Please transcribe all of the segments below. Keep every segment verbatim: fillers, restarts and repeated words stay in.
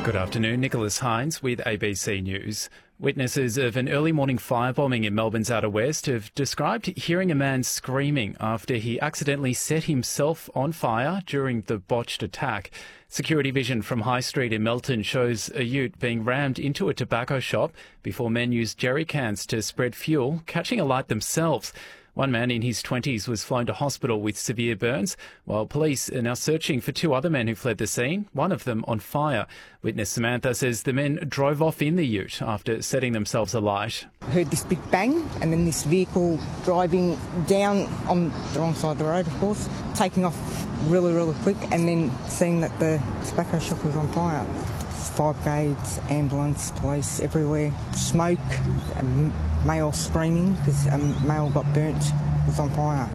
Good afternoon, Nicholas Hines with A B C News. Witnesses of an early morning firebombing in Melbourne's outer west have described hearing a man screaming after he accidentally set himself on fire during the botched attack. Security vision from High Street in Melton shows a ute being rammed into a tobacco shop before men used jerry cans to spread fuel, catching alight themselves. One man in his twenties was flown to hospital with severe burns, while police are now searching for two other men who fled the scene, one of them on fire. Witness Samantha says the men drove off in the ute after setting themselves alight. I heard this big bang and then this vehicle driving down on the wrong side of the road, of course, taking off really, really quick, and then seeing that the tobacco shop was on fire. Fire brigades, ambulance, police everywhere, smoke, and male screaming because a male got burnt, was on fire.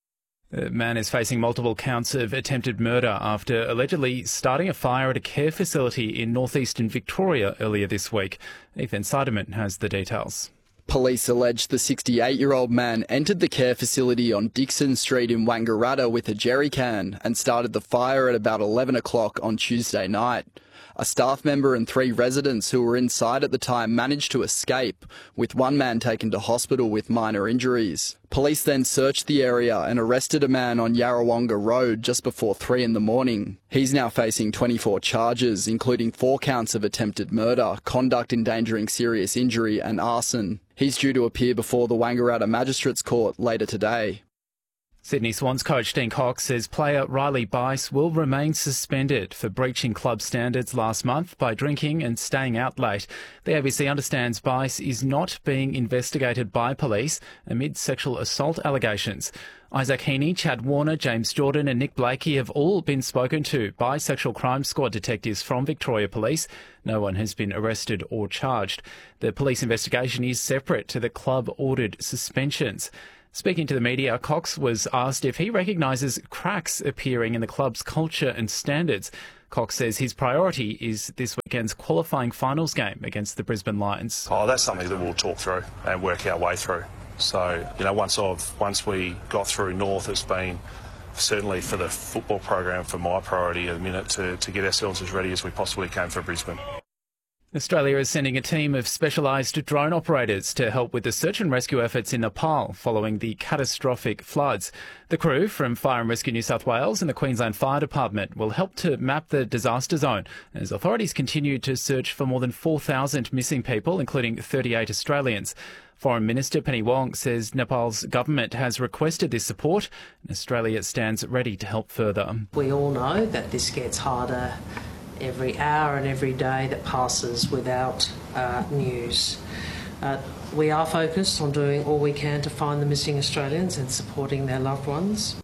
The man is facing multiple counts of attempted murder after allegedly starting a fire at a care facility in northeastern Victoria earlier this week. Ethan Seidemann has the details. Police allege the sixty-eight-year-old man entered the care facility on Dixon Street in Wangaratta with a jerry can and started the fire at about eleven o'clock on Tuesday night. A staff member and three residents who were inside at the time managed to escape, with one man taken to hospital with minor injuries. Police then searched the area and arrested a man on Yarrawonga Road just before three in the morning. He's now facing twenty-four charges, including four counts of attempted murder, conduct endangering serious injury and arson. He's due to appear before the Wangaratta Magistrates Court later today. Sydney Swans coach Dean Cox says player Riley Bice will remain suspended for breaching club standards last month by drinking and staying out late. The A B C understands Bice is not being investigated by police amid sexual assault allegations. Isaac Heaney, Chad Warner, James Jordan and Nick Blakey have all been spoken to by Sexual Crime Squad detectives from Victoria Police. No one has been arrested or charged. The police investigation is separate to the club-ordered suspensions. Speaking to the media, Cox was asked if he recognises cracks appearing in the club's culture and standards. Cox says his priority is this weekend's qualifying finals game against the Brisbane Lions. Oh, that's something that we'll talk through and work our way through. So, you know, once I've once we got through North, it's been certainly for the football program for my priority at the minute to, to get ourselves as ready as we possibly can for Brisbane. Australia is sending a team of specialised drone operators to help with the search and rescue efforts in Nepal following the catastrophic floods. The crew from Fire and Rescue New South Wales and the Queensland Fire Department will help to map the disaster zone as authorities continue to search for more than four thousand missing people, including thirty-eight Australians. Foreign Minister Penny Wong says Nepal's government has requested this support and Australia stands ready to help further. We all know that this gets harder every hour and every day that passes without uh, news. Uh, we are focused on doing all we can to find the missing Australians and supporting their loved ones.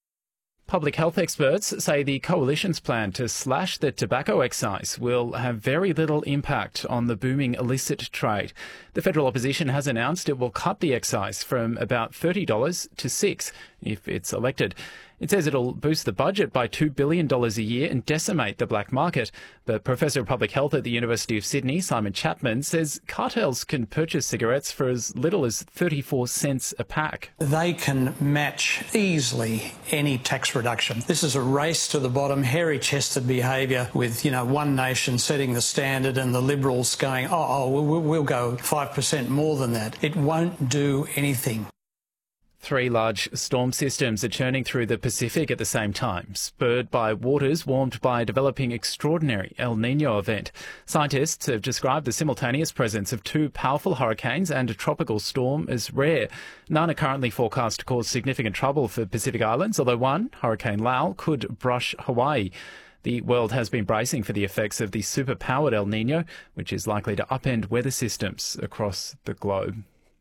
Public health experts say the Coalition's plan to slash the tobacco excise will have very little impact on the booming illicit trade. The federal opposition has announced it will cut the excise from about thirty dollars to six dollars if it's elected. It says it'll boost the budget by two billion dollars a year and decimate the black market. But Professor of Public Health at the University of Sydney, Simon Chapman, says cartels can purchase cigarettes for as little as thirty-four cents a pack. They can match easily any tax reduction. This is a race to the bottom, hairy-chested behaviour with, you know, one nation setting the standard and the Liberals going, oh, oh we'll, we'll go five percent more than that. It won't do anything. Three large storm systems are churning through the Pacific at the same time, spurred by waters warmed by a developing extraordinary El Niño event. Scientists have described the simultaneous presence of two powerful hurricanes and a tropical storm as rare. None are currently forecast to cause significant trouble for Pacific Islands, although one, Hurricane Lau, could brush Hawaii. The world has been bracing for the effects of the super-powered El Niño, which is likely to upend weather systems across the globe.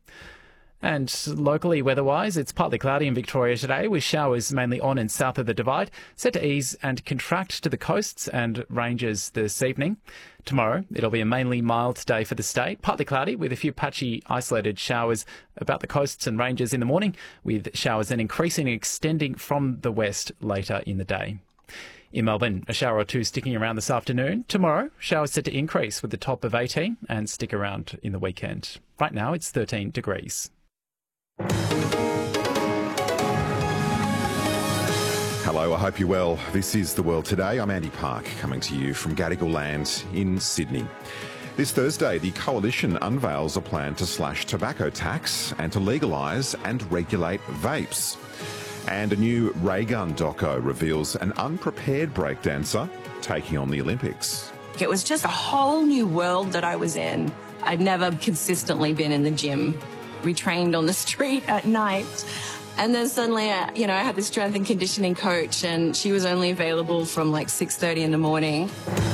And locally, weather-wise, it's partly cloudy in Victoria today, with showers mainly on and south of the Divide, set to ease and contract to the coasts and ranges this evening. Tomorrow, it'll be a mainly mild day for the state, partly cloudy with a few patchy isolated showers about the coasts and ranges in the morning, with showers then increasing and extending from the west later in the day. In Melbourne, a shower or two sticking around this afternoon. Tomorrow, showers set to increase with the top of eighteen and stick around in the weekend. Right now, it's thirteen degrees. Hello, I hope you're well. This is The World Today. I'm Andy Park, coming to you from Gadigal Land in Sydney. This Thursday, the Coalition unveils a plan to slash tobacco tax and to legalise and regulate vapes. And a new Ray Gun doco reveals an unprepared breakdancer taking on the Olympics. It was just a whole new world that I was in. I'd never consistently been in the gym. We trained on the street at night. And then suddenly, uh, you know, I had this strength and conditioning coach and she was only available from like six thirty in the morning.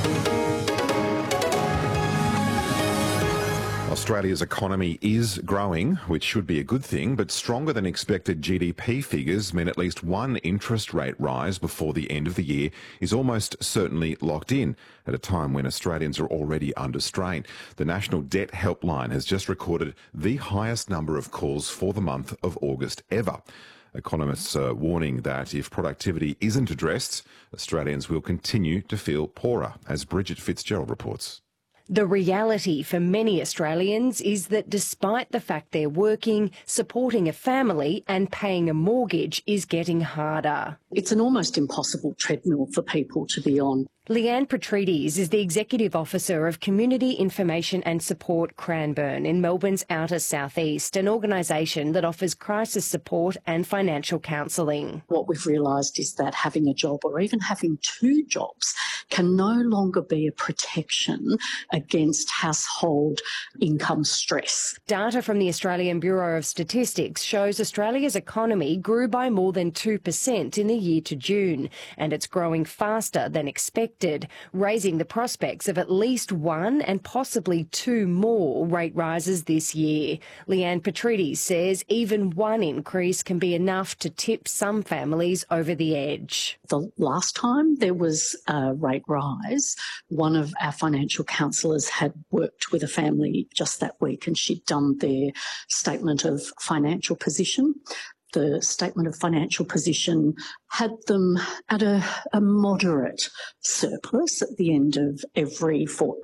Australia's economy is growing, which should be a good thing, but stronger than expected G D P figures mean at least one interest rate rise before the end of the year is almost certainly locked in at a time when Australians are already under strain. The National Debt Helpline has just recorded the highest number of calls for the month of August ever. Economists are warning that if productivity isn't addressed, Australians will continue to feel poorer, as Bridget Fitzgerald reports. The reality for many Australians is that despite the fact they're working, supporting a family and paying a mortgage is getting harder. It's an almost impossible treadmill for people to be on. Leanne Petrides is the Executive Officer of Community Information and Support Cranbourne in Melbourne's outer southeast, an organisation that offers crisis support and financial counselling. What we've realised is that having a job or even having two jobs can no longer be a protection against household income stress. Data from the Australian Bureau of Statistics shows Australia's economy grew by more than two percent in the year to June, and it's growing faster than expected, raising the prospects of at least one and possibly two more rate rises this year. Leanne Petrides says even one increase can be enough to tip some families over the edge. The last time there was a rate rise, one of our financial counsellors had worked with a family just that week and she'd done their statement of financial position. The statement of financial position had them at a, a moderate surplus at the end of every fortnight.